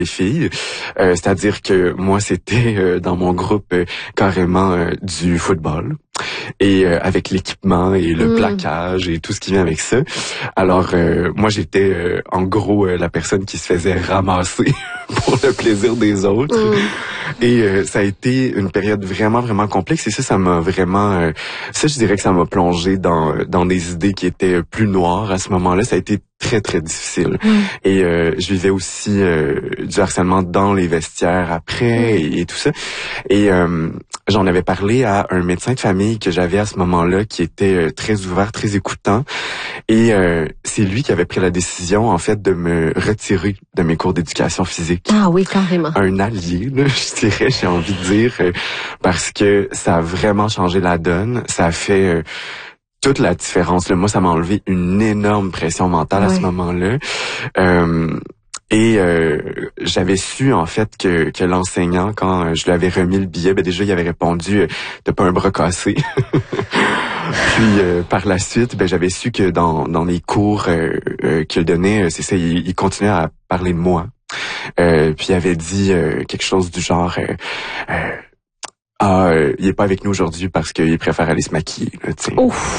les filles. C'est-à-dire que moi, c'était dans mon groupe carrément du football. Et avec l'équipement et le plaquage et tout ce qui vient avec ça. Alors, moi, j'étais en gros la personne qui se faisait ramasser pour le plaisir des autres. Et ça a été une période vraiment, vraiment complexe. Et ça m'a vraiment... ça, je dirais que ça m'a plongé dans des idées qui étaient plus noires à ce moment-là. Ça a été très, très difficile. Et je vivais aussi du harcèlement dans les vestiaires après et tout ça. Et j'en avais parlé à un médecin de famille que j'avais à ce moment-là qui était très ouvert, très écoutant. Et c'est lui qui avait pris la décision, en fait, de me retirer de mes cours d'éducation physique. Ah oui, carrément. Un allié, là, je dirais, j'ai envie de dire, parce que ça a vraiment changé la donne. Ça a fait... toute la différence. Là. Moi, ça m'a enlevé une énorme pression mentale à ce moment-là. Et j'avais su, en fait, que l'enseignant, quand je lui avais remis le billet, déjà, il avait répondu « t'as pas un bras cassé ». Puis, par la suite, j'avais su que dans les cours qu'il donnait, c'est ça, il continuait à parler de moi. Puis, il avait dit quelque chose du genre... il est pas avec nous aujourd'hui parce qu'il préfère aller se maquiller, là, tu sais.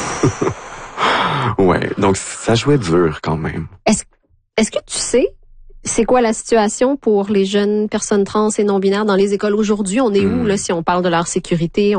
Ouais, donc ça jouait dur quand même. Est-ce que tu sais c'est quoi la situation pour les jeunes personnes trans et non-binaires dans les écoles aujourd'hui? On est où, là, si on parle de leur sécurité?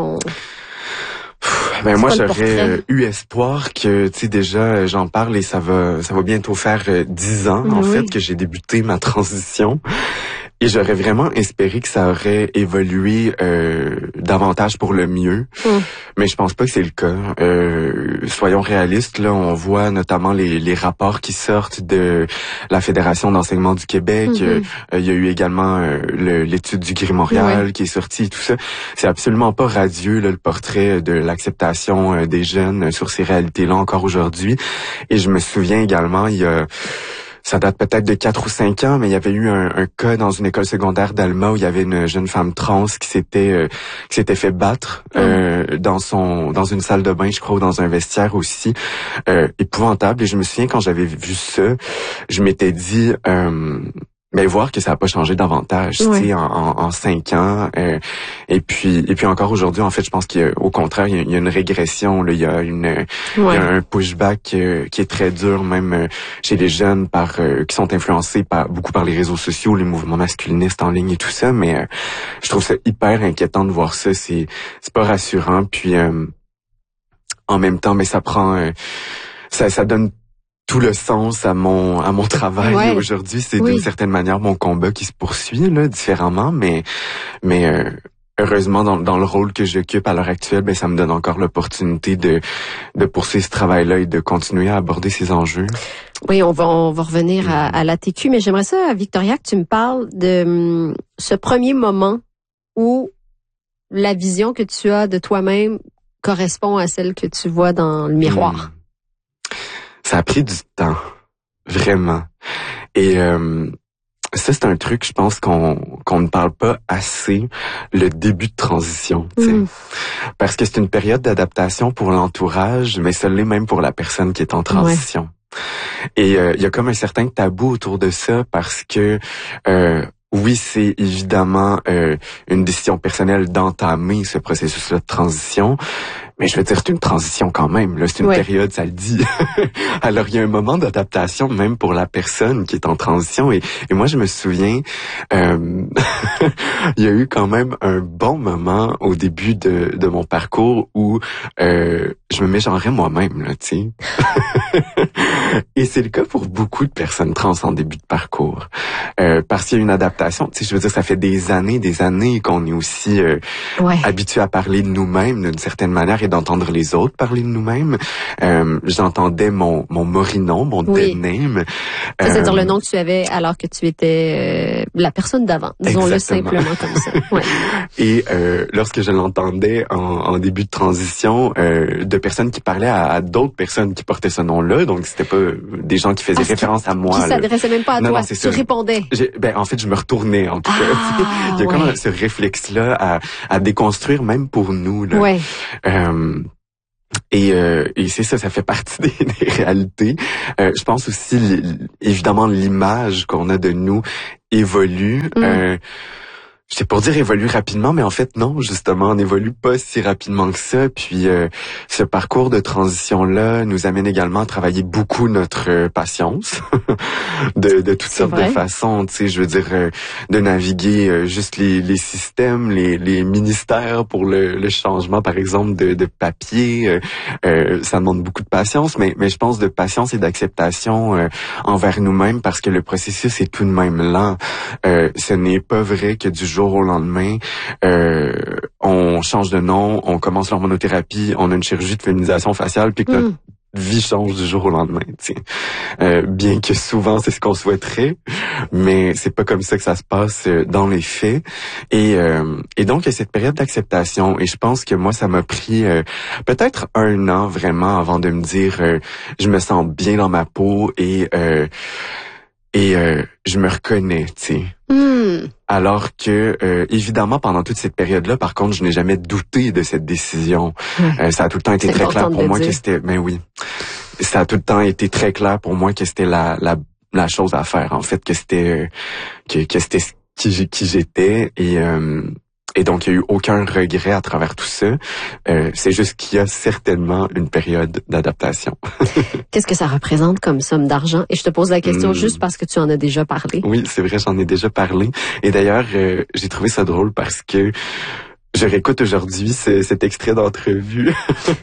Moi, j'aurais eu espoir que, tu sais, déjà, j'en parle et ça va bientôt faire 10 ans, en fait, que j'ai débuté ma transition. Et j'aurais vraiment espéré que ça aurait évolué davantage pour le mieux. Mais je pense pas que c'est le cas. Soyons réalistes, là, on voit notamment les rapports qui sortent de la Fédération d'enseignement du Québec. Il y a eu également l'étude du Gris Montréal qui est sortie, tout ça. C'est absolument pas radieux, là, le portrait de l'acceptation des jeunes sur ces réalités-là encore aujourd'hui. Et je me souviens également, ça date peut-être de 4 ou 5 ans, mais il y avait eu un cas dans une école secondaire d'Alma où il y avait une jeune femme trans qui s'était fait battre dans une salle de bain, je crois, ou dans un vestiaire aussi. Épouvantable. Et je me souviens, quand j'avais vu ça, je m'étais dit... voir que ça n'a pas changé davantage, tu sais, en 5 ans. Et puis encore aujourd'hui, en fait, je pense qu'au contraire, il y a une régression, là, il y a un pushback qui est très dur, même chez les jeunes qui sont influencés beaucoup par les réseaux sociaux, les mouvements masculinistes en ligne et tout ça. Mais je trouve ça hyper inquiétant de voir ça. C'est pas rassurant. Puis en même temps, mais ça prend, ça donne tout le sens à mon travail aujourd'hui. C'est d'une certaine manière mon combat qui se poursuit là différemment, mais heureusement dans le rôle que j'occupe à l'heure actuelle, ça me donne encore l'opportunité de poursuivre ce travail-là et de continuer à aborder ces enjeux. Oui, on va revenir à l'ATQ, mais j'aimerais ça, Victoria, que tu me parles de ce premier moment où la vision que tu as de toi-même correspond à celle que tu vois dans le miroir. Ça a pris du temps, vraiment. Et ça, c'est un truc, je pense, qu'on ne parle pas assez, le début de transition. Parce que c'est une période d'adaptation pour l'entourage, mais ça l'est même pour la personne qui est en transition. Et il y a comme un certain tabou autour de ça parce que... oui, c'est évidemment une décision personnelle d'entamer ce processus-là de transition, mais je veux dire, c'est une transition quand même. Là, c'est une période, ça le dit. Alors, il y a un moment d'adaptation même pour la personne qui est en transition. Et moi, je me souviens, il y a eu quand même un bon moment au début de mon parcours où je me mégenrais moi-même, là, tu sais. Et c'est le cas pour beaucoup de personnes trans en début de parcours. Parce qu'il y a une adaptation. Tu sais, je veux dire, ça fait des années qu'on est aussi habitué à parler de nous-mêmes d'une certaine manière et d'entendre les autres parler de nous-mêmes. J'entendais mon Morinon, mon dead name. C'est-à-dire le nom que tu avais alors que tu étais la personne d'avant. Disons-le simplement comme ça. Et lorsque je l'entendais en début de transition, de personnes qui parlaient à d'autres personnes qui portaient ce nom-là, donc c'était pas des gens qui faisaient référence à moi. Qui s'adressaient même pas à toi, non, tu répondais. En fait, je me retournais en tout cas. Il y a comme ce réflexe-là à déconstruire même pour nous. Là. Et c'est ça fait partie des réalités. Je pense aussi, évidemment, l'image qu'on a de nous évolue. C'est pour dire évolue rapidement, mais en fait non, justement, on n'évolue pas si rapidement que ça. Puis ce parcours de transition-là nous amène également à travailler beaucoup notre patience de toutes sortes de façons. Tu sais, je veux dire, de naviguer juste les systèmes, les ministères pour le changement, par exemple, de papier. Ça demande beaucoup de patience, mais je pense de patience et d'acceptation envers nous-mêmes, parce que le processus est tout de même lent. Ce n'est pas vrai que du jour au lendemain, on change de nom, on commence l'hormonothérapie, on a une chirurgie de féminisation faciale, puis que notre vie change du jour au lendemain. Bien que souvent c'est ce qu'on souhaiterait, mais c'est pas comme ça que ça se passe dans les faits. Et donc il y a cette période d'acceptation, et je pense que moi ça m'a pris peut-être 1 an vraiment avant de me dire je me sens bien dans ma peau et je me reconnais, tu sais. Alors que, évidemment, pendant toute cette période-là, par contre, je n'ai jamais douté de cette décision. Ça a tout le temps été très clair pour moi que c'était... Ben oui. Ça a tout le temps été très clair pour moi que c'était la chose à faire, en fait, que c'était que c'était qui j'étais. Et donc, il n'y a eu aucun regret à travers tout ça. C'est juste qu'il y a certainement une période d'adaptation. Qu'est-ce que ça représente comme somme d'argent? Et je te pose la question juste parce que tu en as déjà parlé. Oui, c'est vrai, j'en ai déjà parlé. Et d'ailleurs, j'ai trouvé ça drôle parce que je réécoute aujourd'hui cet extrait d'entrevue.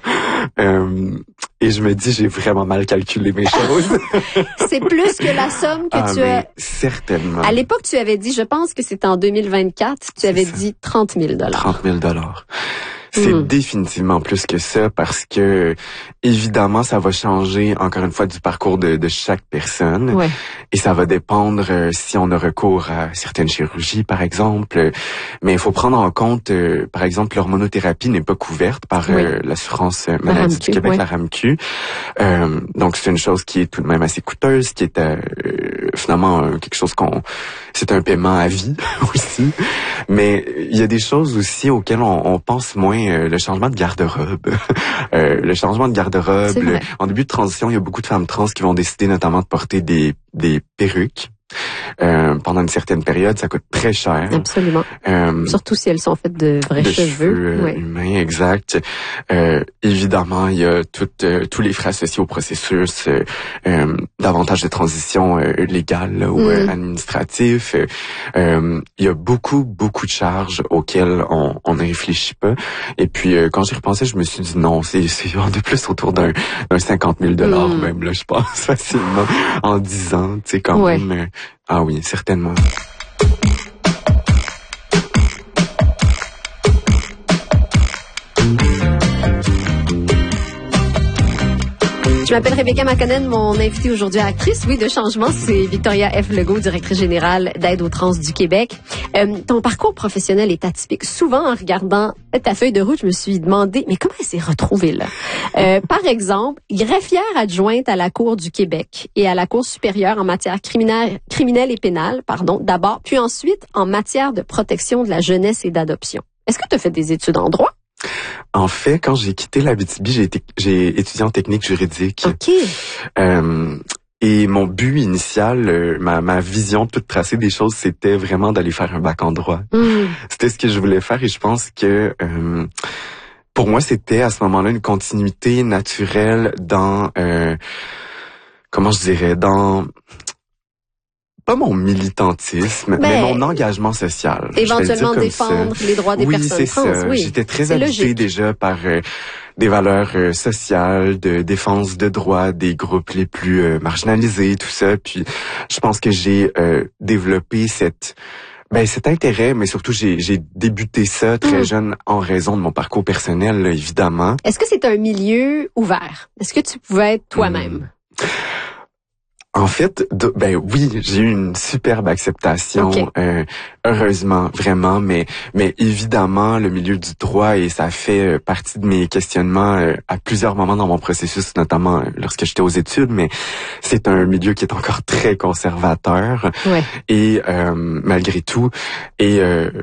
Et je me dis, j'ai vraiment mal calculé mes choses. C'est plus que la somme que tu as... Certainement. À l'époque, tu avais dit, je pense que c'était en 2024, tu avais dit 30 000 $. 30 000 $. C'est définitivement plus que ça, parce que évidemment ça va changer encore une fois du parcours de chaque personne, et ça va dépendre si on a recours à certaines chirurgies par exemple, mais il faut prendre en compte par exemple l'hormonothérapie n'est pas couverte par l'assurance maladie du Québec, la RAMQ, donc c'est une chose qui est tout de même assez coûteuse, qui est finalement quelque chose c'est un paiement à vie aussi, mais il y a des choses aussi auxquelles on pense moins. Le changement de garde-robe. Le changement de garde-robe. En début de transition, il y a beaucoup de femmes trans qui vont décider notamment de porter des perruques. Pendant une certaine période, ça coûte très cher. Absolument. Surtout si elles sont faites de vrais cheveux. Humains, exact. Évidemment, il y a tous les frais associés au processus, davantage de transition légale ou administratif. Il y a beaucoup de charges auxquelles on ne réfléchit pas. Et puis, quand j'y repensais, je me suis dit non, c'est de plus autour d'un 50 000 $ même, là, je pense, facilement, en 10 ans, tu sais, quand même. Ah oui, certainement. Je m'appelle Rebecca Makonnen, mon invitée aujourd'hui actrice, de changement, c'est Victoria F. Legault, directrice générale d'Aide aux trans du Québec. Ton parcours professionnel est atypique. Souvent, en regardant ta feuille de route, je me suis demandé, mais comment elle s'est retrouvée là? Par exemple, greffière adjointe à la Cour du Québec et à la Cour supérieure en matière criminelle et pénale, d'abord, puis ensuite en matière de protection de la jeunesse et d'adoption. Est-ce que tu as fait des études en droit? En fait, quand j'ai quitté l'Abitibi, j'ai étudié en technique juridique. OK. Et mon but initial, ma vision toute tracée des choses, c'était vraiment d'aller faire un bac en droit. C'était ce que je voulais faire, et je pense que pour moi, c'était à ce moment-là une continuité naturelle dans comment je dirais, dans pas mon militantisme, mais mon engagement social. Éventuellement défendre les droits des personnes trans. Oui, j'étais très habité déjà par des valeurs sociales, de défense de droits des groupes les plus marginalisés, tout ça. Puis je pense que j'ai développé cet intérêt, mais surtout j'ai débuté ça très jeune en raison de mon parcours personnel, là, évidemment. Est-ce que c'est un milieu ouvert? Est-ce que tu pouvais être toi-même? En fait, oui, j'ai eu une superbe acceptation, heureusement, vraiment, mais évidemment, le milieu du droit, et ça fait partie de mes questionnements à plusieurs moments dans mon processus, notamment lorsque j'étais aux études, mais c'est un milieu qui est encore très conservateur, et malgré tout, et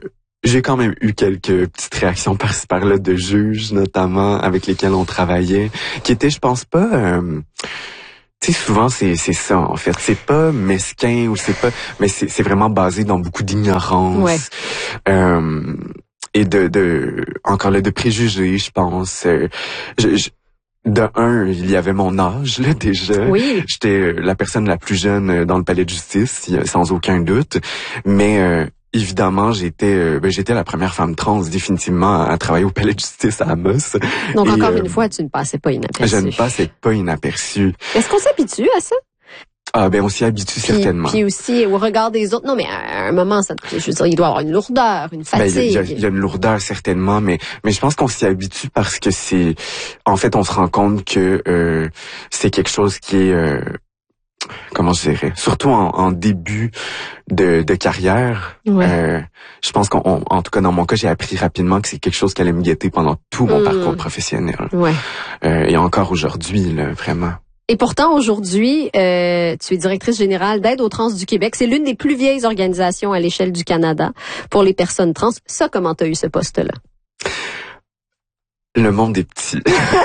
j'ai quand même eu quelques petites réactions par-ci par-là de juges, notamment, avec lesquels on travaillait, qui étaient, je pense pas... tu sais, souvent, c'est ça, en fait. C'est pas mesquin ou mais c'est vraiment basé dans beaucoup d'ignorance. Ouais. Et encore là, de préjugés, je pense. Il y avait mon âge, là, déjà. Oui. J'étais la personne la plus jeune dans le palais de justice, sans aucun doute. Mais, évidemment, j'étais la première femme trans, définitivement, à travailler au palais de justice à Amos. Donc, encore une fois, tu ne passais pas inaperçu. Je ne passais pas inaperçu. Est-ce qu'on s'habitue à ça? Ah, ben, on s'y habitue certainement. Puis aussi, au regard des autres. Non, mais à un moment, je veux dire, il doit y avoir une lourdeur, une fatigue. Ben, il y a une lourdeur, certainement, mais je pense qu'on s'y habitue parce que en fait, on se rend compte que, c'est quelque chose qui est, comment je dirais, surtout en début de carrière. Ouais. Je pense en tout cas, dans mon cas, j'ai appris rapidement que c'est quelque chose qui allait me guetter pendant tout mon parcours professionnel. Ouais. Et encore aujourd'hui, là, vraiment. Et pourtant, aujourd'hui, tu es directrice générale d'Aide aux trans du Québec. C'est l'une des plus vieilles organisations à l'échelle du Canada pour les personnes trans. Ça, comment tu as eu ce poste-là? Le monde est petit.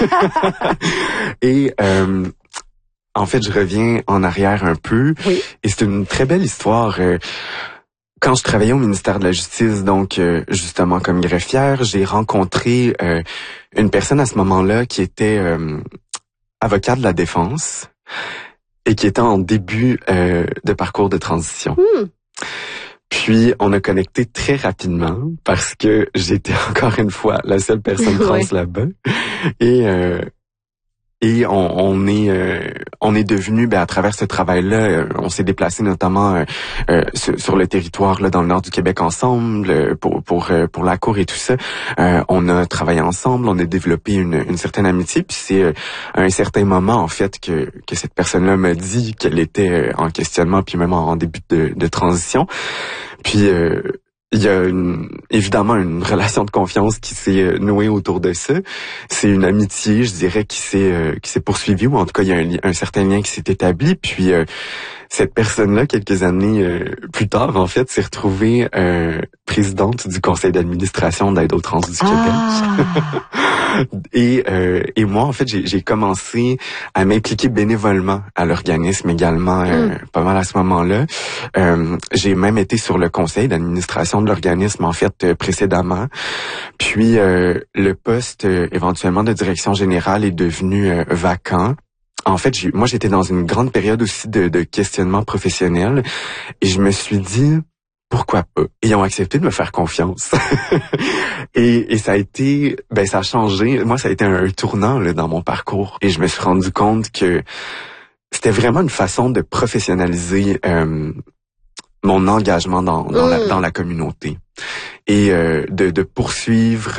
Et en fait, je reviens en arrière un peu. Oui. Et c'est une très belle histoire. Quand je travaillais au ministère de la Justice, donc justement comme greffière, j'ai rencontré une personne à ce moment-là qui était avocat de la défense et qui était en début de parcours de transition. Puis, on a connecté très rapidement parce que j'étais encore une fois la seule personne trans là-bas. Et on est devenu, à travers ce travail-là, on s'est déplacé notamment sur le territoire là dans le nord du Québec ensemble pour la cour et tout ça. On a travaillé ensemble, on a développé une certaine amitié. Puis c'est à un certain moment en fait que cette personne-là m'a dit qu'elle était en questionnement, puis même en début de transition. Puis il y a évidemment une relation de confiance qui s'est nouée autour de ça. C'est une amitié, je dirais, qui s'est poursuivie, ou en tout cas, il y a un certain lien qui s'est établi. Puis cette personne-là, quelques années plus tard, en fait, s'est retrouvée présidente du conseil d'administration d'Aide aux trans du Québec. Et moi, en fait, j'ai commencé à m'impliquer bénévolement à l'organisme également, pas mal à ce moment-là. J'ai même été sur le conseil d'administration de l'organisme, en fait, précédemment. Puis, le poste, éventuellement, de direction générale est devenu vacant. En fait, moi, j'étais dans une grande période aussi de questionnement professionnel et je me suis dit, pourquoi pas? Et ils ont accepté de me faire confiance. et ça a été, ça a changé. Moi, ça a été un tournant là, dans mon parcours. Et je me suis rendu compte que c'était vraiment une façon de professionnaliser mon engagement dans la communauté. Et de poursuivre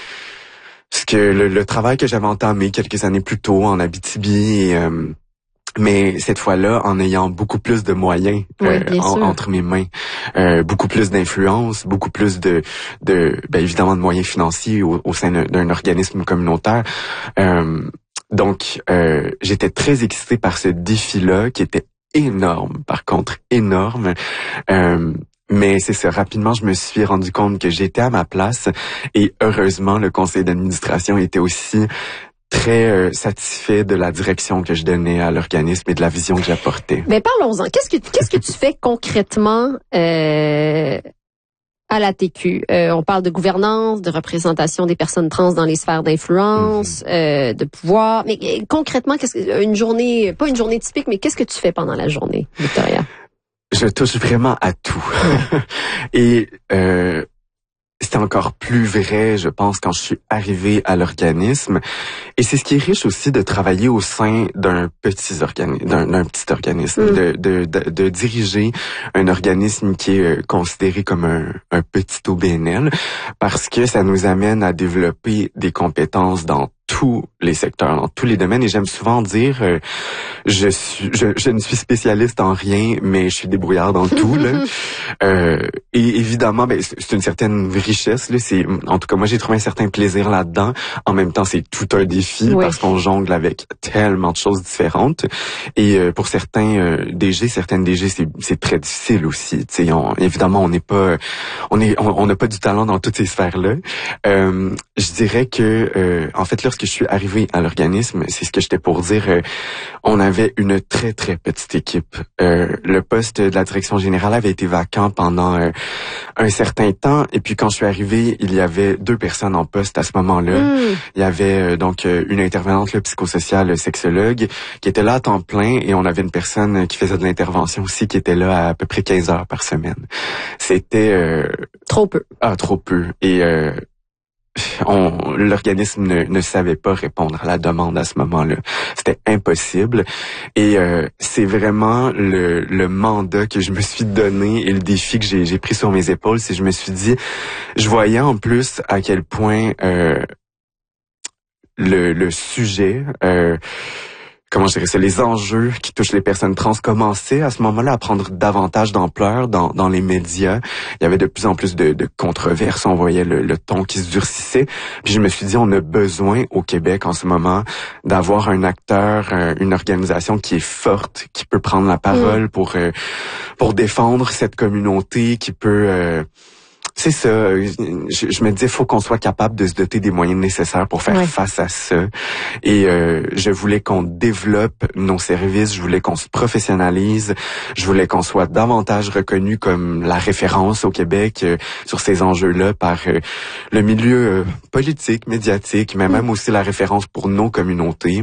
ce que le travail que j'avais entamé quelques années plus tôt en Abitibi, mais cette fois-là en ayant beaucoup plus de moyens entre mes mains, beaucoup plus d'influence, beaucoup plus de évidemment de moyens financiers au sein d'un organisme communautaire. Donc j'étais très excitée par ce défi-là qui était énorme, par contre énorme. Mais c'est ça, rapidement, je me suis rendu compte que j'étais à ma place et heureusement, le conseil d'administration était aussi très satisfait de la direction que je donnais à l'organisme et de la vision que j'apportais. Mais parlons-en. Qu'est-ce que tu fais concrètement à l'ATQ? On parle de gouvernance, de représentation des personnes trans dans les sphères d'influence, de pouvoir. Mais concrètement, pas une journée typique, mais qu'est-ce que tu fais pendant la journée, Victoria? Je touche vraiment à tout. Et c'était encore plus vrai, je pense, quand je suis arrivée à l'organisme. Et c'est ce qui est riche aussi de travailler au sein d'un petit organisme, de diriger un organisme qui est considéré comme un petit OBNL, parce que ça nous amène à développer des compétences dans tous les secteurs, dans tous les domaines, et j'aime souvent dire je ne suis spécialiste en rien, mais je suis débrouillard dans tout là. Et évidemment, c'est une certaine richesse là. En tout cas, moi j'ai trouvé un certain plaisir là-dedans. En même temps, c'est tout un défi parce qu'on jongle avec tellement de choses différentes. Et pour certaines DG, c'est très difficile aussi. Tu sais, évidemment, on n'a pas du talent dans toutes ces sphères-là. Je dirais que en fait, lorsque je suis arrivé à l'organisme, c'est ce que j'étais pour dire, on avait une très, très petite équipe. Le poste de la direction générale avait été vacant pendant un certain temps. Et puis, quand je suis arrivé, il y avait 2 personnes en poste à ce moment-là. Il y avait donc une intervenante psychosociale, sexologue, qui était là à temps plein. Et on avait une personne qui faisait de l'intervention aussi, qui était là à peu près 15 heures par semaine. C'était... trop peu. Ah, trop peu. Et... l'organisme ne savait pas répondre à la demande à ce moment-là. C'était impossible. Et c'est vraiment le mandat que je me suis donné et le défi que j'ai pris sur mes épaules. C'est que je me suis dit, je voyais en plus à quel point le sujet... comment je dirais ça, les enjeux qui touchent les personnes trans commençaient à ce moment-là à prendre davantage d'ampleur dans les médias. Il y avait de plus en plus de controverses, on voyait le ton qui se durcissait. Puis je me suis dit, on a besoin au Québec en ce moment d'avoir un acteur, une organisation qui est forte, qui peut prendre la parole pour défendre cette communauté, qui peut... c'est ça. Je me disais, faut qu'on soit capable de se doter des moyens nécessaires pour faire face à ça. Et je voulais qu'on développe nos services, je voulais qu'on se professionnalise, je voulais qu'on soit davantage reconnu comme la référence au Québec sur ces enjeux-là par le milieu politique, médiatique, mais même aussi la référence pour nos communautés.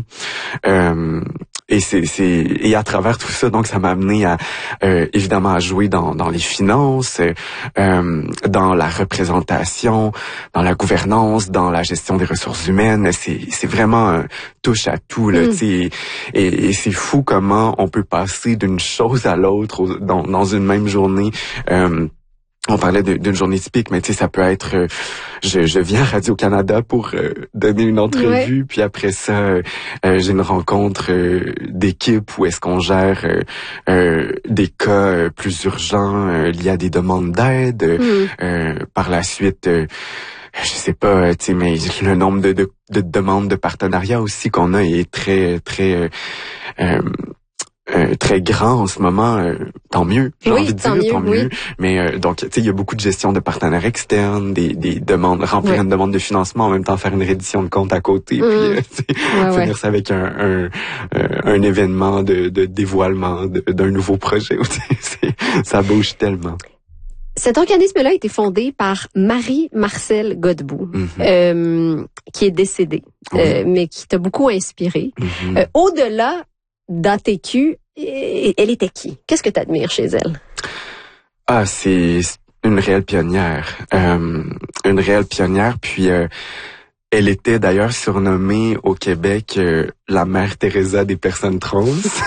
Et à travers tout ça, donc ça m'a amené à évidemment à jouer dans les finances, dans la représentation, dans la gouvernance, dans la gestion des ressources humaines. C'est vraiment un touche à tout là, tu sais. Et c'est fou comment on peut passer d'une chose à l'autre dans une même journée. On parlait d'une journée typique, mais tu sais, ça peut être, je viens à Radio-Canada pour donner une entrevue, puis après ça, j'ai une rencontre d'équipe où est-ce qu'on gère des cas plus urgents liés à des demandes d'aide. Par la suite, je sais pas, tu sais, mais le nombre de demandes de partenariat aussi qu'on a est très, très... très grand en ce moment, tant mieux. J'ai envie de dire, tant mieux. Mais donc, tu sais, il y a beaucoup de gestion de partenaires externes, des demandes, remplir une demande de financement, en même temps faire une reddition de compte à côté, puis finir ça avec un événement de dévoilement d'un nouveau projet. Ça bouge tellement. Cet organisme-là a été fondé par Marie-Marcelle Godbout, qui est décédée, mais qui t'a beaucoup inspiré. Au-delà d'ATQ, elle était qui? Qu'est-ce que tu admires chez elle? Ah, c'est une réelle pionnière. Une réelle pionnière, puis elle était d'ailleurs surnommée au Québec la Mère Teresa des personnes trans.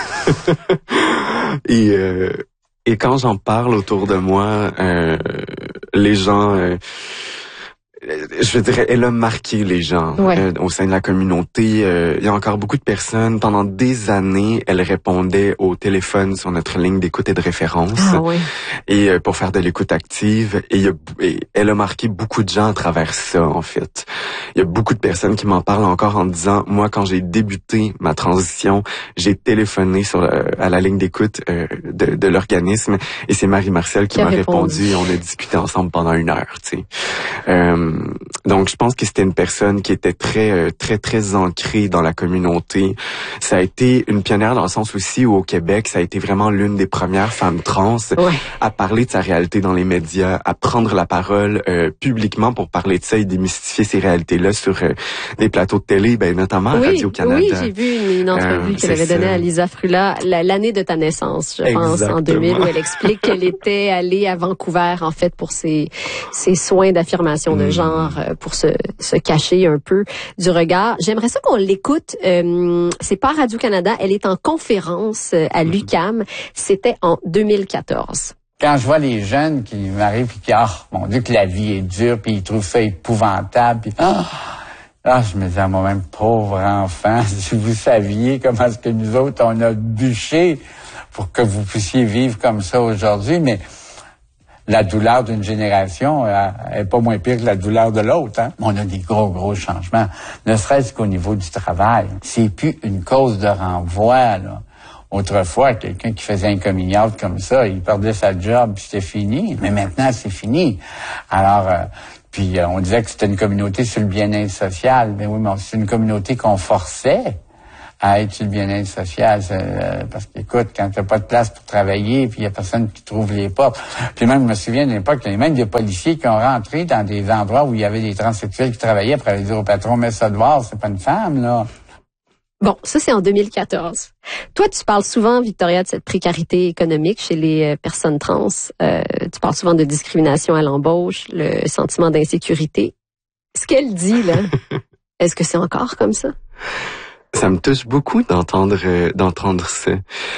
Et quand j'en parle autour de moi, les gens... je dirais, elle a marqué les gens au sein de la communauté. Il y a encore beaucoup de personnes. Pendant des années, elle répondait au téléphone sur notre ligne d'écoute et de référence. Et pour faire de l'écoute active. Et elle a marqué beaucoup de gens à travers ça, en fait. Il y a beaucoup de personnes qui m'en parlent encore en disant, moi, quand j'ai débuté ma transition, j'ai téléphoné à la ligne d'écoute de l'organisme. Et c'est Marie-Marcelle qui m'a répondu. Et on a discuté ensemble pendant 1 heure, tu sais. Donc, je pense que c'était une personne qui était très, très, très ancrée dans la communauté. Ça a été une pionnière dans le sens aussi où au Québec, ça a été vraiment l'une des premières femmes trans à parler de sa réalité dans les médias, à prendre la parole publiquement pour parler de ça et démystifier ces réalités-là sur des plateaux de télé, notamment à Radio-Canada. Oui, j'ai vu une entrevue qu'elle avait donnée à Lisa Frula l'année de ta naissance, je pense, en 2000, où elle explique qu'elle était allée à Vancouver, en fait, pour ses soins d'affirmation de genre, pour se cacher un peu du regard. J'aimerais ça qu'on l'écoute. C'est pas Radio-Canada, elle est en conférence à l'UQAM. C'était en 2014. Quand je vois les jeunes qui m'arrivent et qui mon Dieu que la vie est dure, puis ils trouvent ça épouvantable, puis Ah, je me disais à moi-même, pauvre enfant, si vous saviez comment est-ce que nous autres, on a bûché pour que vous puissiez vivre comme ça aujourd'hui, mais la douleur d'une génération est pas moins pire que la douleur de l'autre. Hein? On a des gros changements, ne serait-ce qu'au niveau du travail. C'est plus une cause de renvoi, là. Autrefois, quelqu'un qui faisait un coming out comme ça, il perdait sa job, puis c'était fini. Mais maintenant, c'est fini. Alors, puis on disait que c'était une communauté sur le bien-être social. Mais oui, mais c'est une communauté qu'on forçait à être sur le bien-être social. Parce qu'écoute, quand t'as pas de place pour travailler, puis il y a personne qui trouve les portes. Puis même, je me souviens de l'époque, il y avait même des policiers qui ont rentré dans des endroits où il y avait des transsexuels qui travaillaient pour aller dire au patron, mets ça dehors, c'est pas une femme, là. Bon, ça, c'est en 2014. Toi, tu parles souvent, Victoria, de cette précarité économique chez les personnes trans. Tu parles souvent de discrimination à l'embauche, le sentiment d'insécurité. Ce qu'elle dit, là, est-ce que c'est encore comme ça? Ça me touche beaucoup d'entendre ça.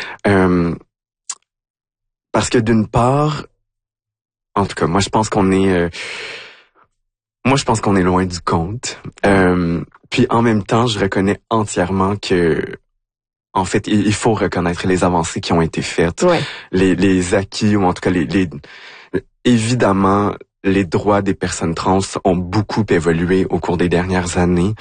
Parce que d'une part, en tout cas, moi je pense qu'on est loin du compte. Puis en même temps, je reconnais entièrement que, en fait, il faut reconnaître les avancées qui ont été faites, ouais. les acquis, ou en tout cas évidemment, les droits des personnes trans ont beaucoup évolué au cours des dernières années.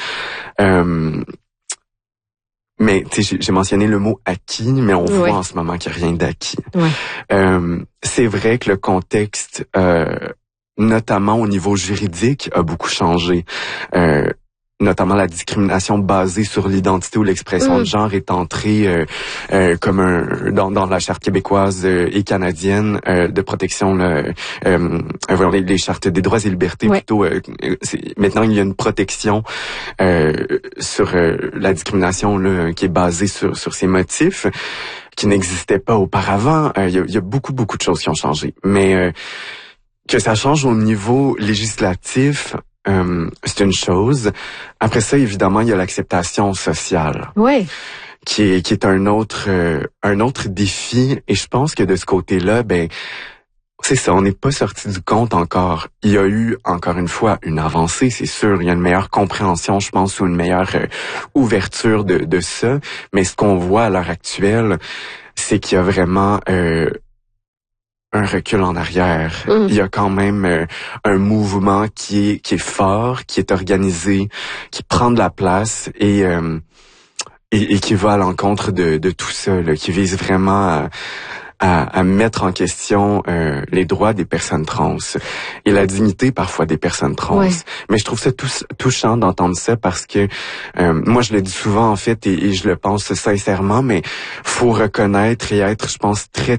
Mais tu sais, j'ai mentionné le mot acquis, mais on voit en ce moment qu'il n'y a rien d'acquis. Ouais. C'est vrai que le contexte, notamment au niveau juridique, a beaucoup changé. Notamment la discrimination basée sur l'identité ou l'expression de genre est entrée comme dans la charte québécoise et canadienne de protection les chartes des droits et libertés plutôt. Maintenant il y a une protection sur la discrimination là, qui est basée sur ces motifs qui n'existaient pas auparavant. Il y a beaucoup de choses qui ont changé, mais que ça change au niveau législatif. C'est une chose. Après ça, évidemment, il y a l'acceptation sociale. Oui. Qui est un autre défi. Et je pense que de ce côté-là, c'est ça, on n'est pas sorti du compte encore. Il y a eu, encore une fois, une avancée, c'est sûr. Il y a une meilleure compréhension, je pense, ou une meilleure ouverture de ça. Mais ce qu'on voit à l'heure actuelle, c'est qu'il y a vraiment un recul en arrière. Il y a quand même un mouvement qui est fort, qui est organisé, qui prend de la place et qui va à l'encontre de tout ça, là, qui vise vraiment à mettre en question les droits des personnes trans et la dignité parfois des personnes trans. Ouais. Mais je trouve ça touchant d'entendre ça parce que moi je le dis souvent en fait et je le pense sincèrement, mais faut reconnaître et être, je pense, très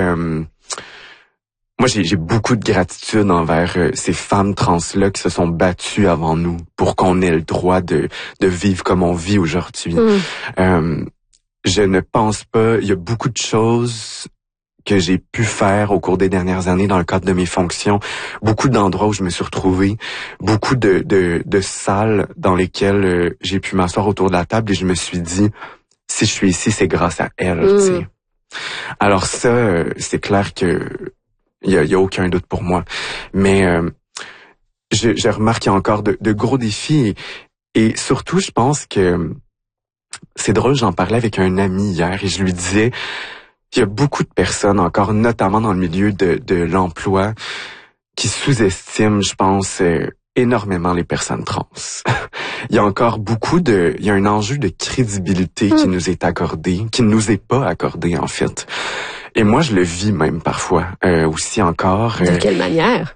moi, j'ai beaucoup de gratitude envers ces femmes trans-là qui se sont battues avant nous pour qu'on ait le droit de vivre comme on vit aujourd'hui. Je ne pense pas... Il y a beaucoup de choses que j'ai pu faire au cours des dernières années dans le cadre de mes fonctions. Beaucoup d'endroits où je me suis retrouvé. Beaucoup de salles dans lesquelles j'ai pu m'asseoir autour de la table et je me suis dit, si je suis ici, c'est grâce à elle. T'sais. Alors ça, c'est clair que... Il y a aucun doute pour moi. Mais je remarque qu'il y a encore de gros défis. Et surtout, je pense que c'est drôle, j'en parlais avec un ami hier et je lui disais qu'il y a beaucoup de personnes encore, notamment dans le milieu de l'emploi, qui sous-estiment, je pense, énormément les personnes trans. Il y a encore il y a un enjeu de crédibilité qui nous est accordé, qui ne nous est pas accordé en fait. Et moi, je le vis même parfois, aussi encore. De quelle manière?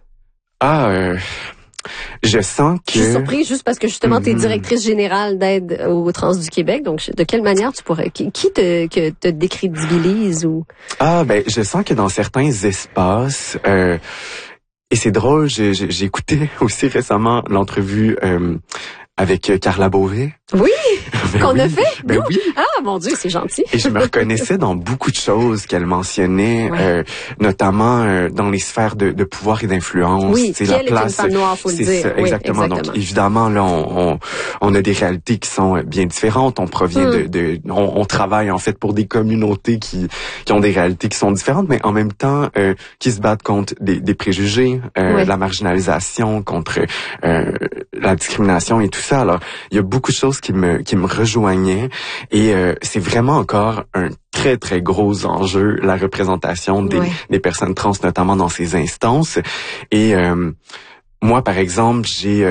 Je sens que... Je suis surprise juste parce que justement, tu es directrice générale d'aide aux trans du Québec. Donc, de quelle manière tu pourrais... Qui te décrédibilise ou... Je sens que dans certains espaces... et c'est drôle, j'ai écouté aussi récemment l'entrevue avec Carla Beauvais. Oui, qu'on a fait. Oui. Ah, mon Dieu, c'est gentil. Et je me reconnaissais dans beaucoup de choses qu'elle mentionnait, notamment dans les sphères de pouvoir et d'influence. Oui, c'est la place. Est une femme noire, faut le dire. Ça, exactement. Donc, évidemment, là, on a des réalités qui sont bien différentes. On provient on travaille en fait pour des communautés qui ont des réalités qui sont différentes, mais en même temps, qui se battent contre des préjugés, la marginalisation, contre la discrimination et tout ça. Alors, il y a beaucoup de choses qui me rejoignaient et c'est vraiment encore un très, très gros enjeu, la représentation des personnes trans, notamment dans ces instances. Et moi, par exemple, j'ai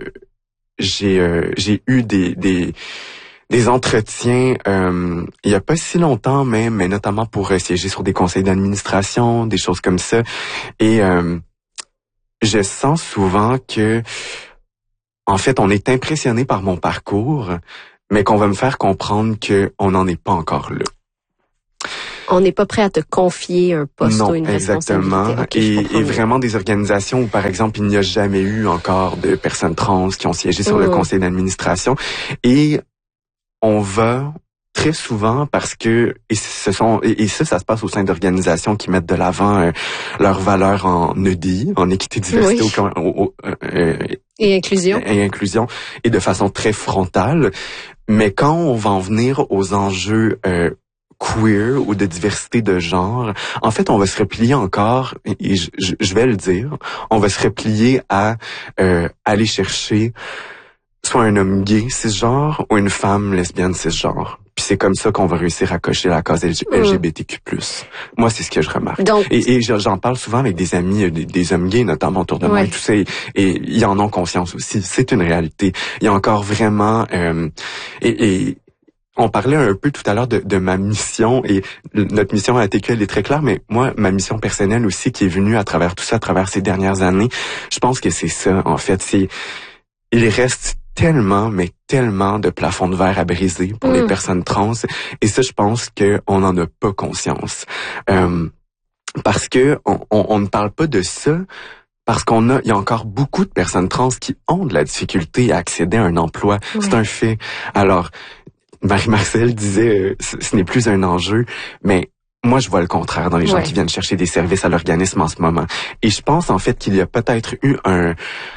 eu des entretiens il y a pas si longtemps même, mais notamment pour siéger sur des conseils d'administration, des choses comme ça. Et je sens souvent que, en fait, on est impressionné par mon parcours, mais qu'on va me faire comprendre que on n'en est pas encore là. On n'est pas prêt à te confier un poste ou une responsabilité. Exactement. Et vraiment des organisations où, par exemple, il n'y a jamais eu encore de personnes trans qui ont siégé sur le conseil d'administration. Et on va très souvent parce que ça se passe au sein d'organisations qui mettent de l'avant leurs valeurs en EDI, en équité, diversité et inclusion et de façon très frontale. Mais quand on va en venir aux enjeux queer ou de diversité de genre, en fait, on va se replier encore, et je vais le dire, on va se replier à aller chercher soit un homme gay cisgenre ou une femme lesbienne cisgenre. Puis c'est comme ça qu'on va réussir à cocher la case LGBTQ+. Moi, c'est ce que je remarque. Donc, et j'en parle souvent avec des amis, des hommes gays, notamment autour de moi, et tout ça, et ils en ont conscience aussi. C'est une réalité. Il y a encore vraiment... et on parlait un peu tout à l'heure de ma mission, et notre mission à ATQ, elle est très claire, mais moi, ma mission personnelle aussi, qui est venue à travers tout ça, à travers ces dernières années, je pense que c'est ça, en fait. Il reste tellement de plafonds de verre à briser pour les personnes trans, et ça, je pense qu'on n'en a pas conscience. Parce que on ne parle pas de ça, parce il y a encore beaucoup de personnes trans qui ont de la difficulté à accéder à un emploi. C'est un fait. Alors, Marie-Marcel disait, ce n'est plus un enjeu, mais moi, je vois le contraire dans les gens qui viennent chercher des services à l'organisme en ce moment. Et je pense, en fait, qu'il y a peut-être eu un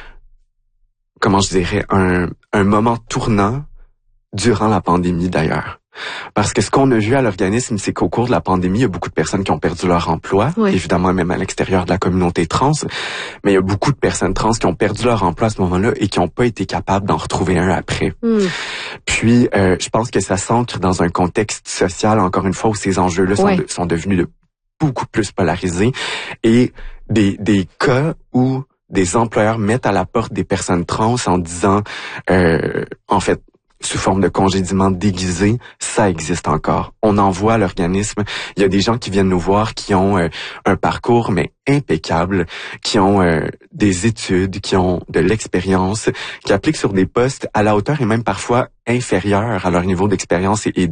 moment tournant durant la pandémie, d'ailleurs. Parce que ce qu'on a vu à l'organisme, c'est qu'au cours de la pandémie, il y a beaucoup de personnes qui ont perdu leur emploi, évidemment même à l'extérieur de la communauté trans, mais il y a beaucoup de personnes trans qui ont perdu leur emploi à ce moment-là et qui n'ont pas été capables d'en retrouver un après. Puis, je pense que ça s'ancre dans un contexte social, encore une fois, où ces enjeux-là sont devenus beaucoup plus polarisés, et des cas où des employeurs mettent à la porte des personnes trans en disant, en fait, sous forme de congédiement déguisé, ça existe encore. On envoie à l'organisme. Il y a des gens qui viennent nous voir qui ont un parcours mais impeccable, qui ont des études, qui ont de l'expérience, qui appliquent sur des postes à la hauteur et même parfois inférieurs à leur niveau d'expérience et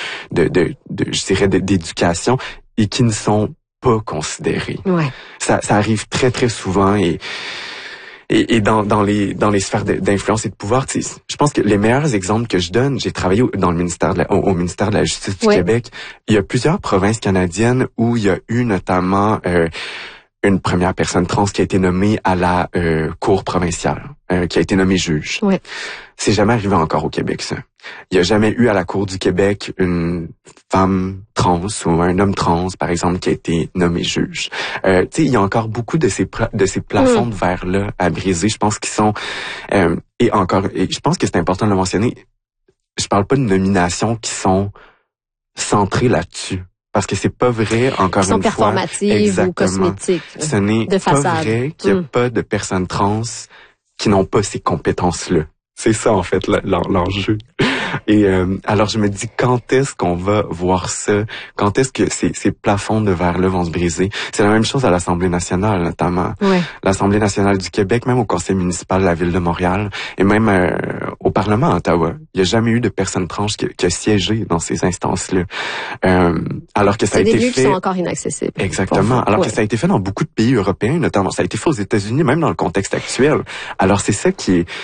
je dirais d'éducation, et qui ne sont pas considérés. Ça arrive très très souvent, et dans les sphères d'influence et de pouvoir, je pense que les meilleurs exemples que je donne, j'ai travaillé dans le ministère au ministère de la Justice du Québec. Il y a plusieurs provinces canadiennes où il y a eu notamment une première personne trans qui a été nommée à la cour provinciale, qui a été nommée juge. C'est jamais arrivé encore au Québec, ça. Il n'y a jamais eu à la Cour du Québec une femme trans ou un homme trans, par exemple, qui a été nommé juge. Il y a encore beaucoup de ces plafonds de verre-là à briser. Je pense qu'ils sont... et je pense que c'est important de le mentionner, je parle pas de nominations qui sont centrées là-dessus. Parce que c'est pas vrai, encore une fois. Qui sont performatives ou cosmétiques. Ce n'est pas vrai qu'il n'y a pas de personnes trans qui n'ont pas ces compétences-là. C'est ça, en fait, l'enjeu. Et alors, je me dis, quand est-ce qu'on va voir ça? Quand est-ce que ces plafonds de verre-là vont se briser? C'est la même chose à l'Assemblée nationale, notamment. L'Assemblée nationale du Québec, même au Conseil municipal de la Ville de Montréal, et même au Parlement à Ottawa. Il n'y a jamais eu de personne trans qui a siégé dans ces instances-là. Alors que ça a été fait... C'est des lieux qui sont encore inaccessibles. Exactement. Alors que ça a été fait dans beaucoup de pays européens, notamment. Ça a été fait aux États-Unis, même dans le contexte actuel. Alors, c'est ça qui est...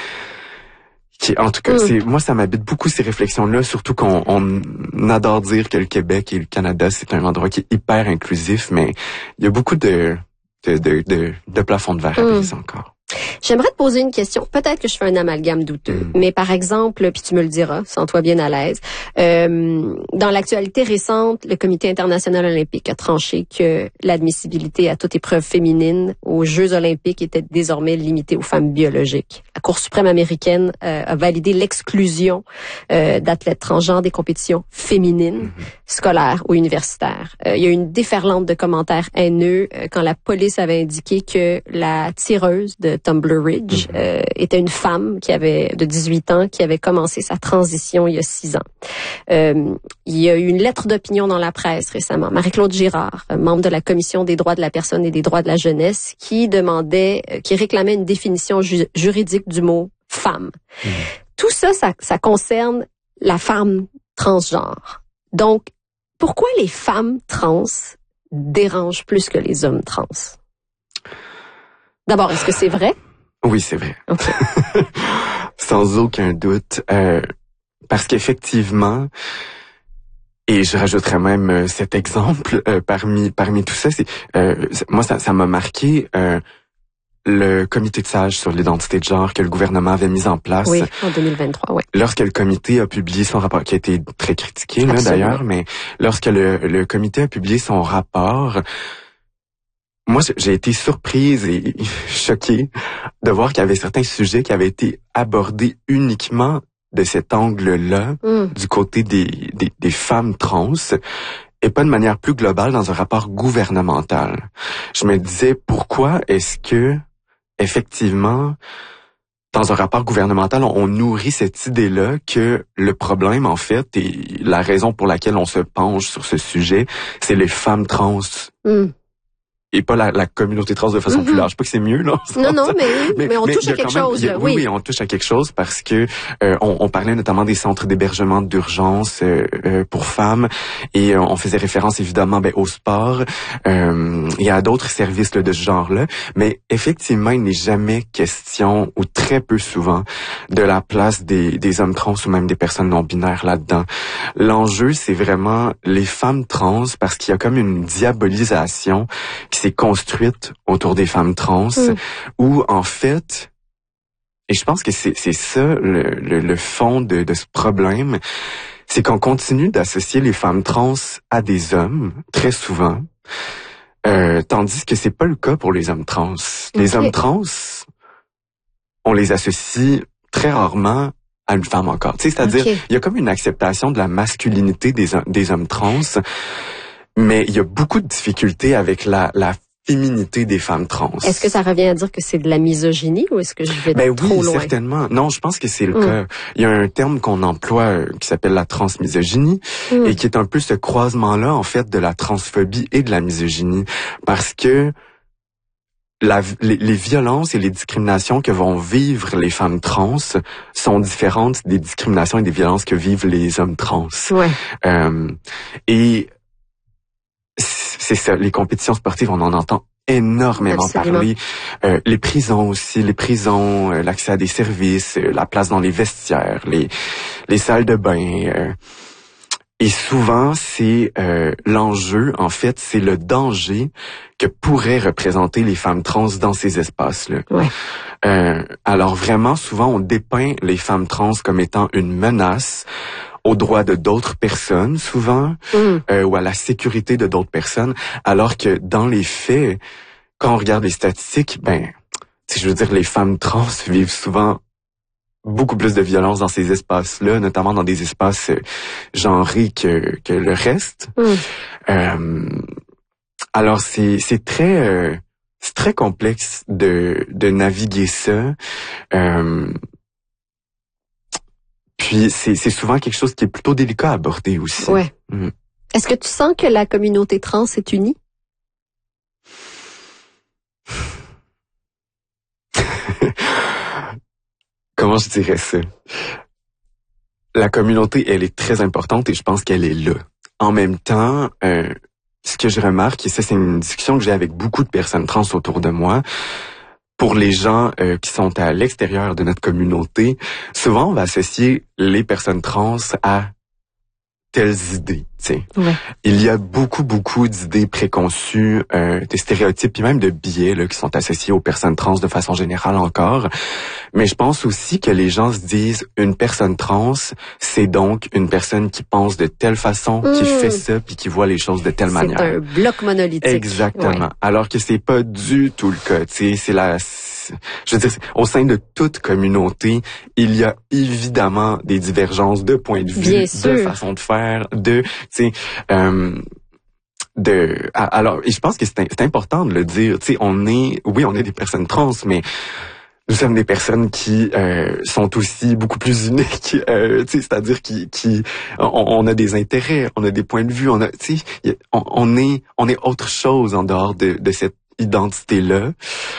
En tout cas, moi, ça m'habite beaucoup ces réflexions-là, surtout qu'on adore dire que le Québec et le Canada, c'est un endroit qui est hyper inclusif, mais il y a beaucoup de plafonds de verre à briser encore. J'aimerais te poser une question. Peut-être que je fais un amalgame douteux, mais par exemple, puis tu me le diras, sens-toi bien à l'aise. Dans l'actualité récente, le Comité international olympique a tranché que l'admissibilité à toute épreuve féminine aux Jeux olympiques était désormais limitée aux femmes biologiques. La Cour suprême américaine a validé l'exclusion d'athlètes transgenres des compétitions féminines, scolaires ou universitaires. Il y a eu une déferlante de commentaires haineux quand la police avait indiqué que la tireuse de Tumbler Ridge était une femme de 18 ans qui avait commencé sa transition il y a 6 ans. Il y a eu une lettre d'opinion dans la presse récemment. Marie-Claude Girard, membre de la Commission des droits de la personne et des droits de la jeunesse, qui réclamait une définition juridique du mot femme. Tout ça concerne la femme transgenre. Donc, pourquoi les femmes trans dérangent plus que les hommes trans? D'abord, est-ce que c'est vrai? Oui, c'est vrai. Okay. Sans aucun doute. Parce qu'effectivement, et je rajouterais même cet exemple parmi tout ça, moi ça m'a marqué le comité de sages sur l'identité de genre que le gouvernement avait mis en place. Oui, en 2023, oui. Lorsque le comité a publié son rapport, qui a été très critiqué là, d'ailleurs, mais lorsque le comité a publié son rapport, moi j'ai été surprise et choquée de voir qu'il y avait certains sujets qui avaient été abordés uniquement de cet angle-là, du côté des femmes trans, et pas de manière plus globale dans un rapport gouvernemental. Je me disais, pourquoi est-ce que, effectivement, dans un rapport gouvernemental, on nourrit cette idée-là que le problème, en fait, et la raison pour laquelle on se penche sur ce sujet, c'est les femmes trans. Et pas la communauté trans de façon plus large. Pas que c'est mieux, là. Non, mais on touche à quelque chose, là. Oui, on touche à quelque chose parce que on parlait notamment des centres d'hébergement d'urgence pour femmes et on faisait référence évidemment au sport et à d'autres services là, de ce genre-là. Mais effectivement, il n'est jamais question ou très peu souvent de la place des hommes trans ou même des personnes non binaires là-dedans. L'enjeu, c'est vraiment les femmes trans parce qu'il y a comme une diabolisation qui s'est construite autour des femmes trans, où en fait, et je pense que c'est ça le fond de ce problème, c'est qu'on continue d'associer les femmes trans à des hommes très souvent, tandis que c'est pas le cas pour les hommes trans. Les hommes trans, on les associe très rarement à une femme encore. Tu sais, c'est-à-dire, il y a comme une acceptation de la masculinité des hommes trans. Mais il y a beaucoup de difficultés avec la féminité des femmes trans. Est-ce que ça revient à dire que c'est de la misogynie ou est-ce que je vais trop loin? Oui, certainement. Non, je pense que c'est le cas. Il y a un terme qu'on emploie qui s'appelle la transmisogynie et qui est un peu ce croisement-là, en fait, de la transphobie et de la misogynie. Parce que les violences et les discriminations que vont vivre les femmes trans sont différentes des discriminations et des violences que vivent les hommes trans. Ouais. Et c'est ça, les compétitions sportives, on en entend énormément parler. Les prisons aussi, l'accès à des services, la place dans les vestiaires, les salles de bain. Et souvent, c'est l'enjeu, en fait, c'est le danger que pourraient représenter les femmes trans dans ces espaces-là. Ouais. Alors vraiment, souvent, on dépeint les femmes trans comme étant une menace aux droits de d'autres personnes, souvent, ou à la sécurité de d'autres personnes, alors que dans les faits, quand on regarde les statistiques, je veux dire, les femmes trans vivent souvent beaucoup plus de violence dans ces espaces-là, notamment dans des espaces genrés que le reste. Alors c'est très complexe de naviguer ça. Puis c'est souvent quelque chose qui est plutôt délicat à aborder aussi. Ouais. Est-ce que tu sens que la communauté trans est unie? Comment je dirais ça? La communauté, elle est très importante et je pense qu'elle est là. En même temps, ce que je remarque, et ça c'est une discussion que j'ai avec beaucoup de personnes trans autour de moi, pour les gens qui sont à l'extérieur de notre communauté, souvent on va associer les personnes trans à telles idées, tu sais. Ouais. Il y a beaucoup d'idées préconçues, de stéréotypes, puis même de biais là, qui sont associés aux personnes trans de façon générale encore. Mais je pense aussi que les gens se disent, une personne trans, c'est donc une personne qui pense de telle façon, qui fait ça, puis qui voit les choses de telle manière. C'est un bloc monolithique. Exactement. Ouais. Alors que c'est pas du tout le cas, tu sais, je veux dire, au sein de toute communauté, il y a évidemment des divergences de points de vue, Bien de sûr. façon de faire, tu sais, alors, et je pense que c'est important de le dire, tu sais, on est des personnes trans, mais nous sommes des personnes qui sont aussi beaucoup plus uniques, tu sais, c'est-à-dire on a des intérêts, on a des points de vue, tu sais, on est autre chose en dehors de cette identité-là.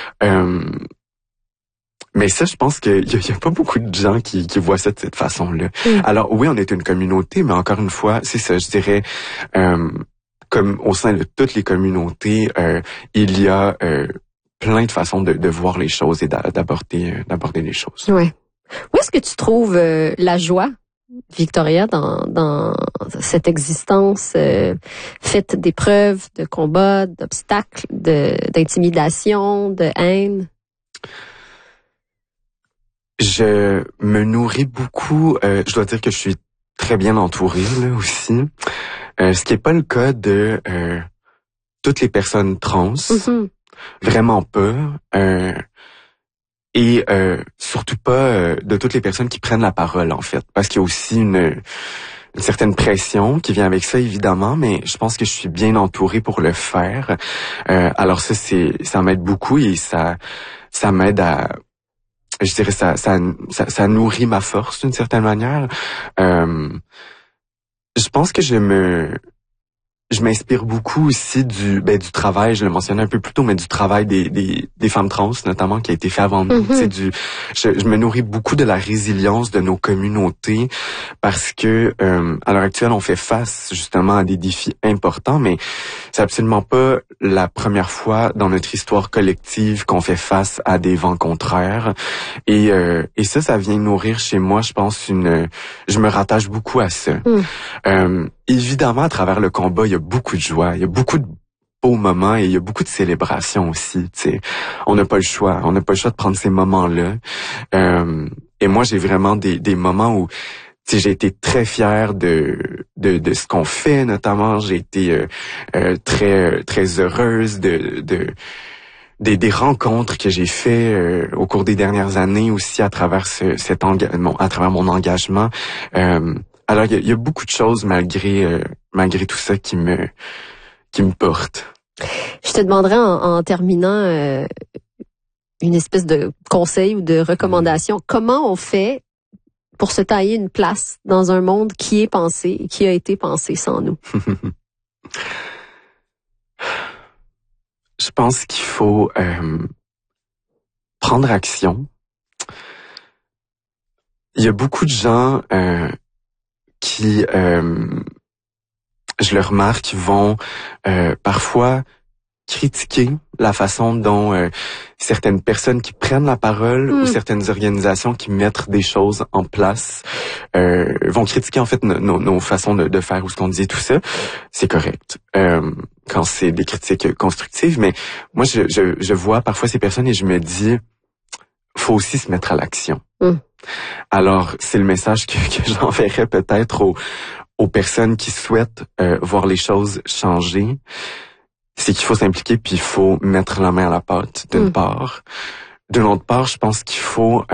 Mais ça, je pense qu'il y a pas beaucoup de gens qui voient ça de cette façon-là. Alors oui, on est une communauté, mais encore une fois, c'est ça, je dirais, comme au sein de toutes les communautés, il y a plein de façons de voir les choses et d'aborder les choses. Ouais. Où est-ce que tu trouves la joie, Victoria, dans cette existence faite d'épreuves, de combats, d'obstacles, d'intimidation, de haine? Je me nourris beaucoup. Je dois dire que je suis très bien entourée là aussi. Ce qui est pas le cas de toutes les personnes trans. Mm-hmm. Vraiment pas. Et surtout pas de toutes les personnes qui prennent la parole, en fait. Parce qu'il y a aussi une certaine pression qui vient avec ça, évidemment, mais je pense que je suis bien entourée pour le faire. Alors ça m'aide beaucoup et ça m'aide à... Je dirais ça nourrit ma force d'une certaine manière. Je pense que je m'inspire beaucoup aussi du travail, je le mentionnais un peu plus tôt, mais du travail des femmes trans, notamment, qui a été fait avant nous. Mm-hmm. Je me nourris beaucoup de la résilience de nos communautés parce que, à l'heure actuelle, on fait face, justement, à des défis importants, mais c'est absolument pas la première fois dans notre histoire collective qu'on fait face à des vents contraires. Et ça vient nourrir chez moi, je pense, je me rattache beaucoup à ça. Évidemment, à travers le combat, il y a beaucoup de joie, il y a beaucoup de beaux moments et il y a beaucoup de célébrations aussi. Tu sais, on n'a pas le choix de prendre ces moments-là. Et moi, j'ai vraiment des moments où, tu sais, j'ai été très fière de ce qu'on fait, notamment. J'ai été très heureuse des rencontres que j'ai fait au cours des dernières années aussi à travers à travers mon engagement. Alors il y a beaucoup de choses malgré tout ça qui me portent. Je te demanderais en terminant une espèce de conseil ou de recommandation. Comment on fait pour se tailler une place dans un monde qui est pensé et qui a été pensé sans nous? Je pense qu'il faut prendre action. Il y a beaucoup de gens qui, je le remarque, vont parfois critiquer la façon dont certaines personnes qui prennent la parole ou certaines organisations qui mettent des choses en place vont critiquer en fait nos façons de faire ou ce qu'on dit, tout ça. C'est correct quand c'est des critiques constructives, mais moi je vois parfois ces personnes et je me dis, faut aussi se mettre à l'action. Alors, c'est le message que j'enverrais peut-être aux personnes qui souhaitent voir les choses changer. C'est qu'il faut s'impliquer puis il faut mettre la main à la pâte, d'une part. D'une autre part, je pense qu'il faut...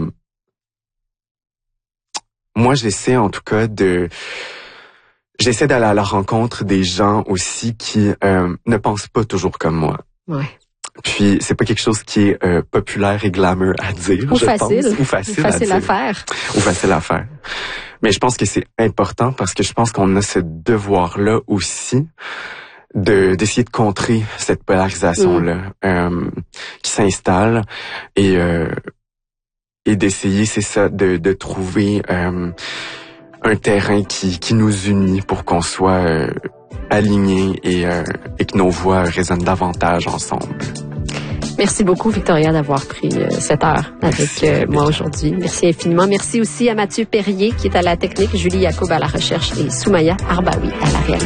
moi, j'essaie en tout cas j'essaie d'aller à la rencontre des gens aussi qui ne pensent pas toujours comme moi. Ouais. Puis c'est pas quelque chose qui est populaire et glamour à dire, Ou je facile. pense. Ou facile à faire. Ou facile à faire. Mais je pense que c'est important parce que je pense qu'on a ce devoir-là aussi d'essayer de contrer cette polarisation-là qui s'installe et d'essayer, c'est ça, de trouver un terrain qui nous unit pour qu'on soit alignés et que nos voix résonnent davantage ensemble. Merci beaucoup, Victoria, d'avoir pris cette heure avec moi aujourd'hui. Merci infiniment. Merci aussi à Mathieu Perrier, qui est à la technique, Julie Yacoub à la recherche et Soumaya Arbaoui à la réalisation.